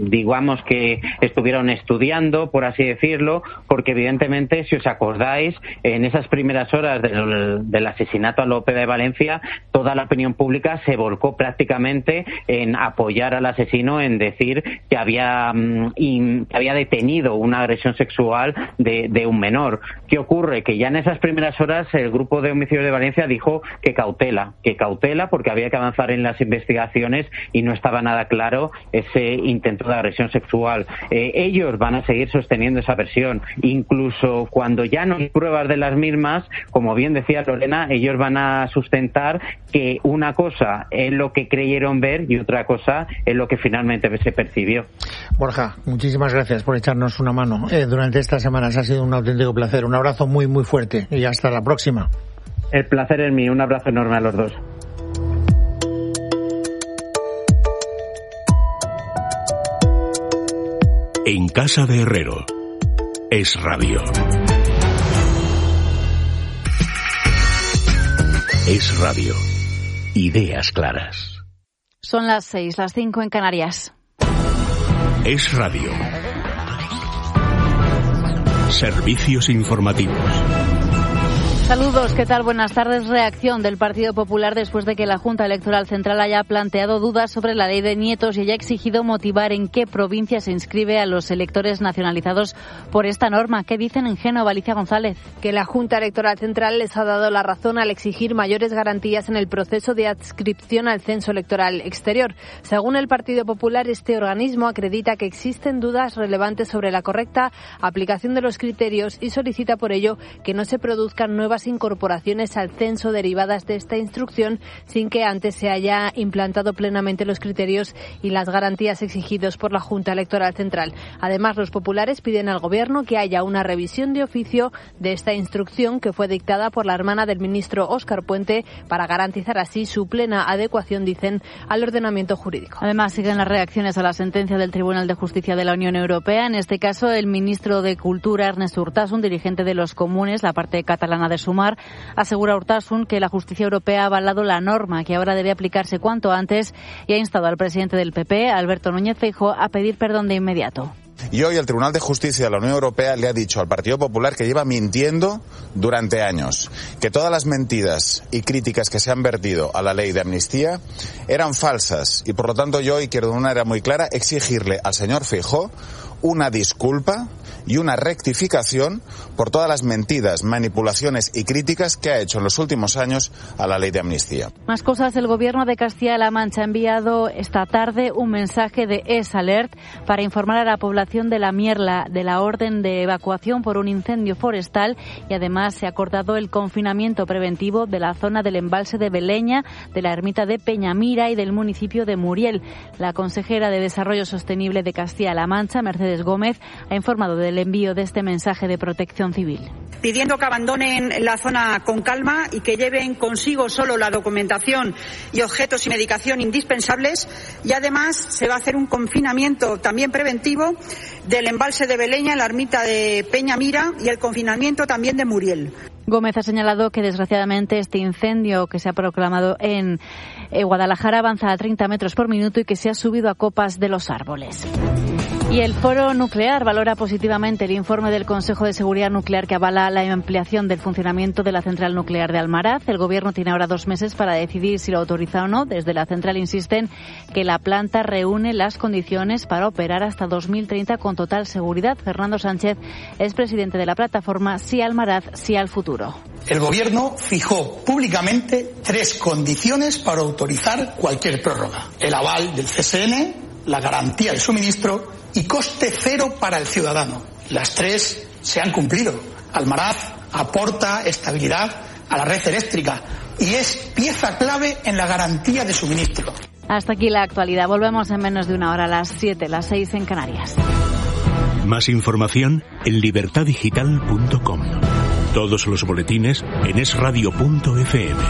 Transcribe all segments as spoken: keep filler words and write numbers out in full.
digamos que estuvieron estudiando, por así decirlo, porque evidentemente, si os acordáis, en esas primeras horas del, del asesinato a la Ópera de Valencia, toda la opinión pública se volcó prácticamente en apoyar al asesino, en decir que había, in, que había detenido una agresión sexual de, de un menor. ¿Qué ocurre? Que ya en esas primeras horas el grupo de homicidios de Valencia dijo que cautela, que cautela porque había que avanzar en las investigaciones y no estaba nada claro ese intento de agresión sexual. Eh, ellos van a seguir sosteniendo esa versión, incluso cuando ya no hay pruebas de las mismas, como bien decía Lorena, ellos van a sustentar que una cosa es lo que creyeron ver y otra cosa es lo que finalmente se percibió. Borja, muchísimas gracias por echarnos una mano eh, durante estas semanas. Ha sido un auténtico placer. Un abrazo muy, muy fuerte y hasta la próxima. El placer es mío. Un abrazo enorme a los dos. En casa de Herrero. Es Radio. Es Radio. Ideas claras. Son las seis, las cinco en Canarias. Es Radio. Servicios informativos. Saludos, ¿qué tal? Buenas tardes. Reacción del Partido Popular después de que la Junta Electoral Central haya planteado dudas sobre la ley de nietos y haya exigido motivar en qué provincia se inscribe a los electores nacionalizados por esta norma. ¿Qué dicen en Génova, Alicia González? Que la Junta Electoral Central les ha dado la razón al exigir mayores garantías en el proceso de adscripción al censo electoral exterior. Según el Partido Popular, este organismo acredita que existen dudas relevantes sobre la correcta aplicación de los criterios y solicita por ello que no se produzcan nuevas incorporaciones al censo derivadas de esta instrucción sin que antes se haya implantado plenamente los criterios y las garantías exigidos por la Junta Electoral Central. Además, los populares piden al Gobierno que haya una revisión de oficio de esta instrucción que fue dictada por la hermana del ministro Óscar Puente para garantizar así su plena adecuación, dicen, al ordenamiento jurídico. Además, siguen las reacciones a la sentencia del Tribunal de Justicia de la Unión Europea. En este caso, el ministro de Cultura, Ernest Urtasun, dirigente de los Comunes, la parte catalana de Sumar, asegura Urtasun que la justicia europea ha avalado la norma, que ahora debe aplicarse cuanto antes, y ha instado al presidente del P P, Alberto Núñez Feijóo, a pedir perdón de inmediato. Y hoy el Tribunal de Justicia de la Unión Europea le ha dicho al Partido Popular que lleva mintiendo durante años, que todas las mentiras y críticas que se han vertido a la ley de amnistía eran falsas, y por lo tanto yo hoy quiero de una manera muy clara exigirle al señor Feijóo una disculpa y una rectificación por todas las mentiras, manipulaciones y críticas que ha hecho en los últimos años a la ley de amnistía. Más cosas. El Gobierno de Castilla-La Mancha ha enviado esta tarde un mensaje de S-Alert para informar a la población de la Mierla de la orden de evacuación por un incendio forestal, y además se ha acordado el confinamiento preventivo de la zona del embalse de Beleña, de la ermita de Peñamira y del municipio de Muriel. La consejera de Desarrollo Sostenible de Castilla-La Mancha, Mercedes Gómez, ha informado del envío de este mensaje de protección civil. Pidiendo que abandonen la zona con calma y que lleven consigo solo la documentación y objetos y medicación indispensables, y además se va a hacer un confinamiento también preventivo del embalse de Beleña, la ermita de Peñamira y el confinamiento también de Muriel. Gómez ha señalado que desgraciadamente este incendio que se ha proclamado en Guadalajara avanza a treinta metros por minuto y que se ha subido a copas de los árboles. Y el Foro Nuclear valora positivamente el informe del Consejo de Seguridad Nuclear que avala la ampliación del funcionamiento de la central nuclear de Almaraz. El Gobierno tiene ahora dos meses para decidir si lo autoriza o no. Desde la central insisten que la planta reúne las condiciones para operar hasta dos mil treinta con total seguridad. Fernando Sánchez es presidente de la plataforma Sí Almaraz, Sí al Futuro. El Gobierno fijó públicamente tres condiciones para autorizar cualquier prórroga: el aval del C S N, la garantía de suministro y coste cero para el ciudadano. Las tres se han cumplido. Almaraz aporta estabilidad a la red eléctrica y es pieza clave en la garantía de suministro. Hasta aquí la actualidad. Volvemos en menos de una hora, a las siete, las seis en Canarias. Más información en libertad digital punto com. Todos los boletines en es radio punto efe eme.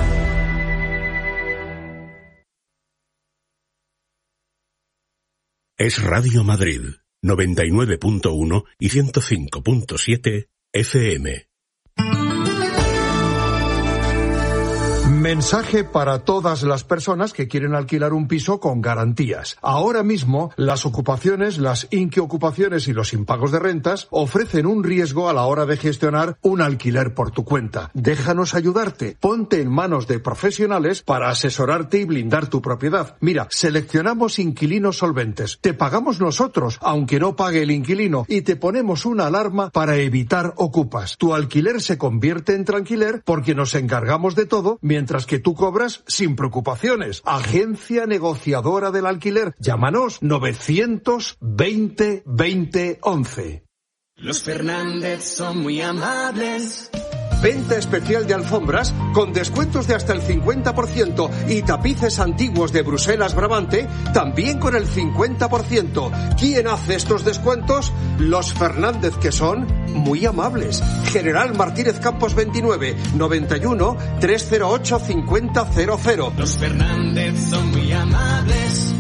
Es Radio Madrid, noventa y nueve punto uno y ciento cinco punto siete efe eme. Mensaje para todas las personas que quieren alquilar un piso con garantías. Ahora mismo, las ocupaciones, las inquiocupaciones y los impagos de rentas ofrecen un riesgo a la hora de gestionar un alquiler por tu cuenta. Déjanos ayudarte. Ponte en manos de profesionales para asesorarte y blindar tu propiedad. Mira, seleccionamos inquilinos solventes. Te pagamos nosotros, aunque no pague el inquilino, y te ponemos una alarma para evitar ocupas. Tu alquiler se convierte en tranquiler porque nos encargamos de todo, mientras que tú cobras sin preocupaciones. Agencia negociadora del alquiler. Llámanos novecientos veinte veinte once. Los Fernández son muy amables. Venta especial de alfombras con descuentos de hasta el cincuenta por ciento y tapices antiguos de Bruselas Brabante también con el cincuenta por ciento. ¿Quién hace estos descuentos? Los Fernández, que son muy amables. General Martínez Campos veintinueve, noventa y uno, trescientos ocho, cincuenta cero cero. Los Fernández son muy amables.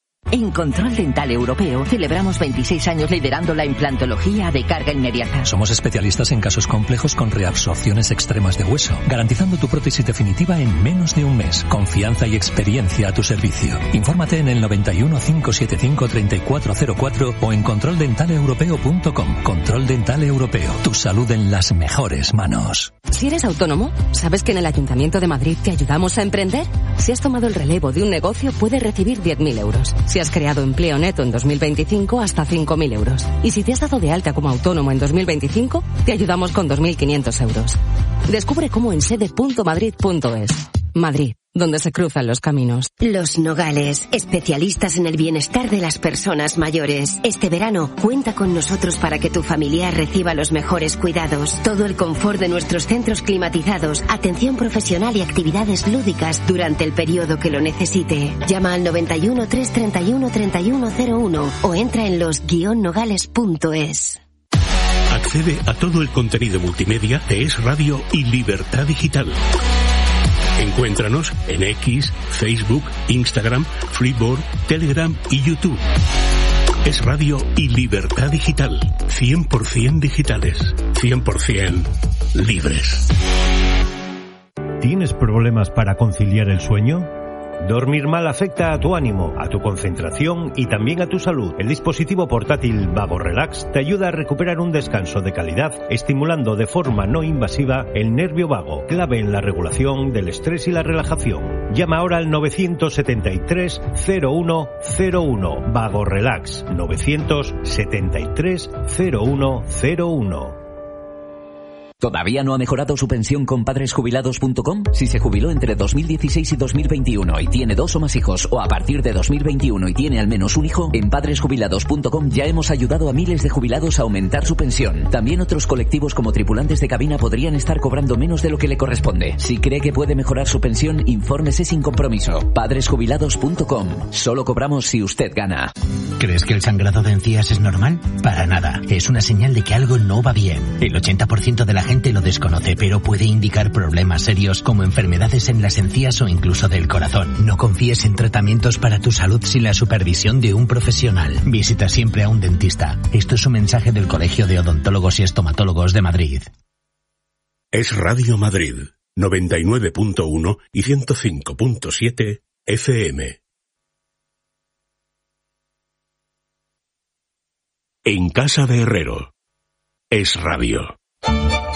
En Control Dental Europeo celebramos veintiséis años liderando la implantología de carga inmediata. Somos especialistas en casos complejos con reabsorciones extremas de hueso, garantizando tu prótesis definitiva en menos de un mes. Confianza y experiencia a tu servicio. Infórmate en el noventa y uno, cinco siete cinco, treinta y cuatro cero cuatro o en control dental europeo punto com. Control Dental Europeo. Tu salud en las mejores manos. Si eres autónomo, ¿sabes que en el Ayuntamiento de Madrid te ayudamos a emprender? Si has tomado el relevo de un negocio, puedes recibir diez mil euros. Si has creado empleo neto en dos mil veinticinco, hasta cinco mil euros. Y si te has dado de alta como autónomo en dos mil veinticinco, te ayudamos con dos mil quinientos euros. Descubre cómo en sede punto madrid punto es. Madrid, donde se cruzan los caminos. Los Nogales, especialistas en el bienestar de las personas mayores. Este verano, cuenta con nosotros para que tu familiar reciba los mejores cuidados. Todo el confort de nuestros centros climatizados, atención profesional y actividades lúdicas durante el periodo que lo necesite. Llama al noventa y uno, trescientos treinta y uno, treinta y uno cero uno o entra en los guion nogales punto es. Accede a todo el contenido multimedia de Es Radio y Libertad Digital. Encuéntranos en X, Facebook, Instagram, Freeboard, Telegram y YouTube. Es Radio y Libertad Digital. cien por ciento digitales. cien por ciento libres. ¿Tienes problemas para conciliar el sueño? Dormir mal afecta a tu ánimo, a tu concentración y también a tu salud. El dispositivo portátil Vago Relax te ayuda a recuperar un descanso de calidad, estimulando de forma no invasiva el nervio vago, clave en la regulación del estrés y la relajación. Llama ahora al novecientos setenta y tres, cero uno cero uno. Vago Relax, novecientos setenta y tres, cero uno cero uno. ¿Todavía no ha mejorado su pensión con padres jubilados punto com? Si se jubiló entre dos mil dieciséis y dos mil veintiuno y tiene dos o más hijos, o a partir de dos mil veintiuno y tiene al menos un hijo, en padres jubilados punto com ya hemos ayudado a miles de jubilados a aumentar su pensión. También otros colectivos como tripulantes de cabina podrían estar cobrando menos de lo que le corresponde. Si cree que puede mejorar su pensión, infórmese sin compromiso. padres jubilados punto com. Solo cobramos si usted gana. ¿Crees que el sangrado de encías es normal? Para nada. Es una señal de que algo no va bien. El ochenta por ciento de la gente lo desconoce, pero puede indicar problemas serios como enfermedades en las encías o incluso del corazón. No confíes en tratamientos para tu salud sin la supervisión de un profesional. Visita siempre a un dentista. Esto es un mensaje del Colegio de Odontólogos y Estomatólogos de Madrid. Es Radio Madrid, noventa y nueve punto uno y ciento cinco punto siete F M. En casa de Herrero. Es Radio.